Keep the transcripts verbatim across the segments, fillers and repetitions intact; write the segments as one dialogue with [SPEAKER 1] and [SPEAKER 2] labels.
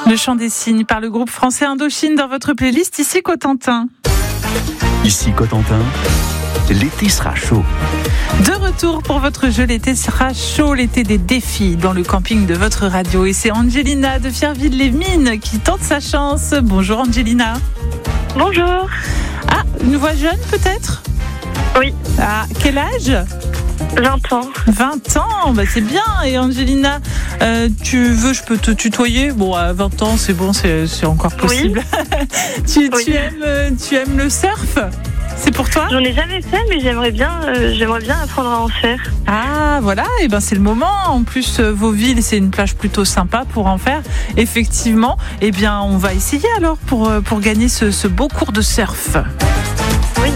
[SPEAKER 1] Le chant des cygnes par le groupe français Indochine dans votre playlist Ici Cotentin.
[SPEAKER 2] Ici Cotentin, l'été sera chaud.
[SPEAKER 1] De retour pour votre jeu, l'été sera chaud, l'été des défis dans le camping de votre radio. Et c'est Angelina de Fierville-les-Mines qui tente sa chance. Bonjour Angelina.
[SPEAKER 3] Bonjour.
[SPEAKER 1] Ah, une voix jeune peut-être ?
[SPEAKER 3] Oui.
[SPEAKER 1] Ah, quel âge ?
[SPEAKER 3] vingt ans.
[SPEAKER 1] vingt ans, bah c'est bien. Et Angelina, euh, tu veux, je peux te tutoyer ? Bon, à vingt ans, c'est bon, c'est, c'est encore possible. Oui. tu,
[SPEAKER 3] oui.
[SPEAKER 1] tu, aimes, tu aimes le surf ? C'est pour toi ?
[SPEAKER 3] J'en ai jamais fait, mais j'aimerais bien, euh, j'aimerais bien apprendre à en faire.
[SPEAKER 1] Ah, voilà, et ben c'est le moment. En plus, euh, Vauville, c'est une plage plutôt sympa pour en faire. Effectivement, eh bien, on va essayer alors pour, pour gagner ce, ce beau cours de surf.
[SPEAKER 3] Oui.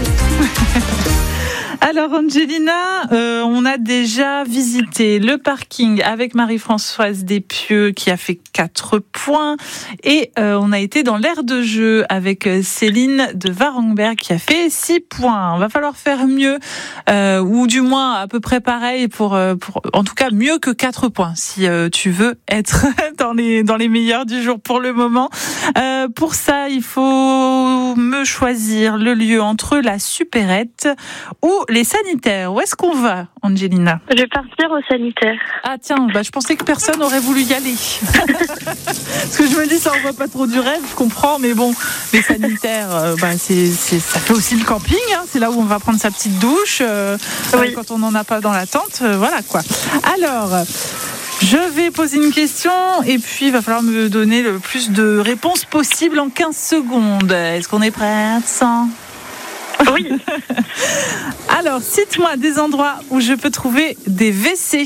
[SPEAKER 1] Alors Angelina, euh, on a déjà visité le parking avec Marie-Françoise Despieux qui a fait quatre points et euh, on a été dans l'aire de jeu avec Céline de Warengberg qui a fait six points. Il va falloir faire mieux euh, ou du moins à peu près pareil pour, pour en tout cas mieux que quatre points si euh, tu veux être dans les dans les meilleurs du jour pour le moment. Euh, pour ça, il faut me choisir le lieu entre la supérette ou les sanitaires. Où est-ce qu'on va, Angelina ?
[SPEAKER 3] Je vais partir au sanitaire.
[SPEAKER 1] Ah tiens, bah, je pensais que personne aurait voulu y aller. Parce que je me dis, ça envoie pas trop du rêve, je comprends, mais bon, les sanitaires, euh, bah, c'est, c'est, ça fait aussi le camping, hein, c'est là où on va prendre sa petite douche, euh, oui. Quand on n'en a pas dans la tente, euh, voilà quoi. Alors... je vais poser une question et puis il va falloir me donner le plus de réponses possible en quinze secondes. Est-ce qu'on est prête ?
[SPEAKER 3] Oui.
[SPEAKER 1] Alors, cite-moi des endroits où je peux trouver des W C.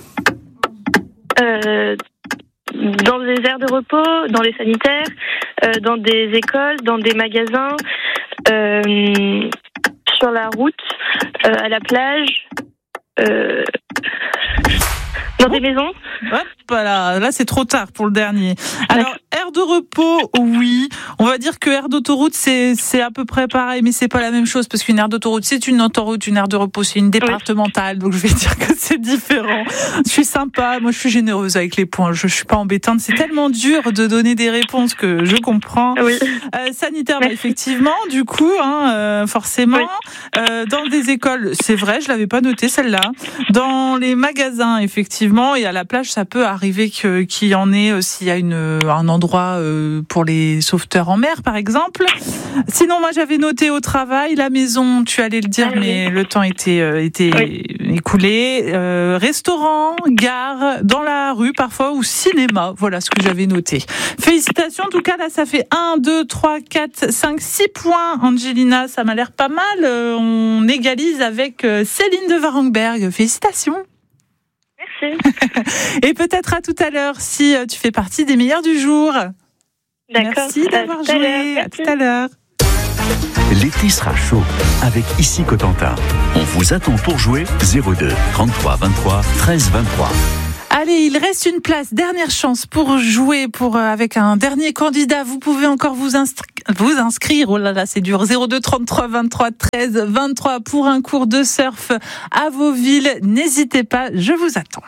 [SPEAKER 3] Euh, dans des aires de repos, dans les sanitaires, euh, dans des écoles, dans des magasins, euh, sur la route, euh, à la plage, euh, dans des maisons.
[SPEAKER 1] Hop, voilà, là c'est trop tard pour le dernier. Alors, aire de repos, oui. On va dire que aire d'autoroute, c'est, c'est à peu près pareil, mais c'est pas la même chose, parce qu'une aire d'autoroute, c'est une autoroute, une aire de repos, c'est une départementale, donc je vais dire que c'est différent. Je suis sympa, moi je suis généreuse avec les points, je, je suis pas embêtante. C'est tellement dur de donner des réponses que je comprends.
[SPEAKER 3] Oui.
[SPEAKER 1] Euh, sanitaire, bah, effectivement, du coup, hein, euh, forcément. Oui. Euh, dans des écoles, c'est vrai, je l'avais pas noté celle-là. Dans les magasins, effectivement, et à la plage, ça peut arriver que, qu'il y en ait euh, s'il y a une, un endroit euh, pour les sauveteurs en mer, par exemple. Sinon, moi, j'avais noté au travail, la maison, tu allais le dire, ah, mais oui. Le temps était, euh, était oui. écoulé. Euh, restaurant, gare, dans la rue parfois, ou cinéma. Voilà ce que j'avais noté. Félicitations, en tout cas, là, ça fait un, deux, trois, quatre, cinq, six points. Angelina, ça m'a l'air pas mal. Euh, on égalise avec euh, Céline de Warengberg. Félicitations.
[SPEAKER 3] Merci.
[SPEAKER 1] Et peut-être à tout à l'heure si tu fais partie des meilleurs du jour.
[SPEAKER 3] D'accord.
[SPEAKER 1] Merci d'avoir joué. À tout à l'heure.
[SPEAKER 2] L'été sera chaud avec Ici Cotentin. On vous attend pour jouer zéro deux trente-trois vingt-trois treize vingt-trois.
[SPEAKER 1] Allez, il reste une place, dernière chance pour jouer pour euh, avec un dernier candidat. Vous pouvez encore vous, instri- vous inscrire. Oh là là, c'est dur. zéro deux trente-trois vingt-trois treize vingt-trois pour un cours de surf à Vauville. N'hésitez pas, je vous attends.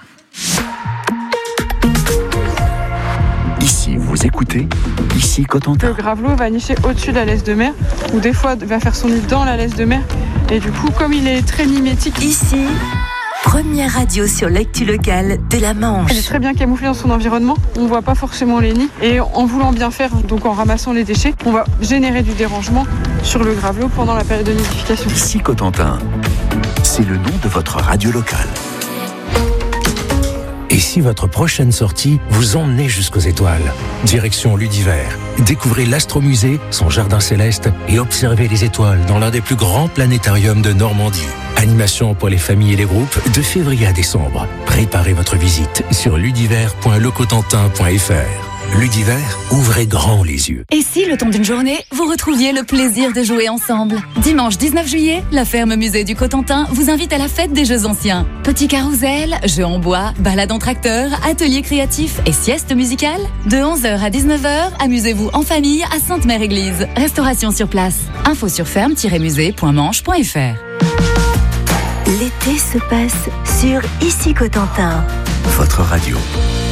[SPEAKER 2] Ici, vous écoutez Ici Cotentin.
[SPEAKER 4] Le gravelot va nicher au-dessus de la laisse de mer, ou des fois va faire son nid dans la laisse de mer. Et du coup, comme il est très mimétique...
[SPEAKER 5] Ici, première radio sur l'actu locale de la Manche.
[SPEAKER 4] Elle est très bien camouflée dans son environnement. On ne voit pas forcément les nids. Et en voulant bien faire, donc en ramassant les déchets, on va générer du dérangement sur le gravelot pendant la période de nidification.
[SPEAKER 2] Ici Cotentin, c'est le nom de votre radio locale.
[SPEAKER 6] Et si votre prochaine sortie vous emmenait jusqu'aux étoiles ? Direction Ludivert. Découvrez l'Astromusée, son jardin céleste et observez les étoiles dans l'un des plus grands planétariums de Normandie. Animation pour les familles et les groupes de février à décembre. Préparez votre visite sur ludivert point le cotentin point f r. Ludivert, ouvrez grand les yeux.
[SPEAKER 7] Et si, le temps d'une journée, vous retrouviez le plaisir de jouer ensemble ? Dimanche dix-neuf juillet, la ferme musée du Cotentin vous invite à la fête des Jeux anciens. Petit carrousel, jeux en bois, balade en tracteur, ateliers créatifs et sieste musicale. De onze heures à dix-neuf heures, amusez-vous en famille à Sainte-Mère-Église. Restauration sur place. Info sur ferme tiret musée point manche point f r.
[SPEAKER 5] L'été se passe sur Ici Cotentin.
[SPEAKER 2] Votre radio.